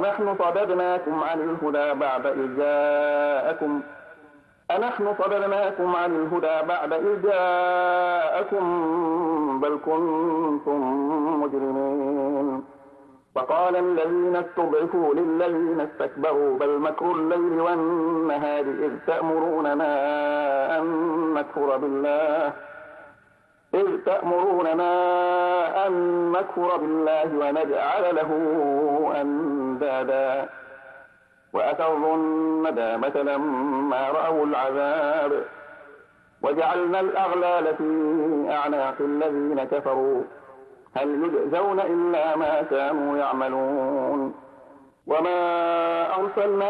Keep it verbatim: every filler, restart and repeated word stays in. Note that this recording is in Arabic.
أنحن صددناكم عن الهدى بعد إذ جاءكم أنحن صددناكم عن الهدى بعد إذ جاءكم بل كنتم مجرمين. وقال الذين استضعفوا للذين استكبروا بل مكر الليل والنهار إذ تأمروننا أن نكفر بالله إذ تأمروننا أن نكفر بالله ونجعل له أندادا وأسروا الندامة لما رأوا العذاب وجعلنا الأغلال في أعناق الذين كفروا هل يجزون إلا ما كانوا يعملون. وما أرسلنا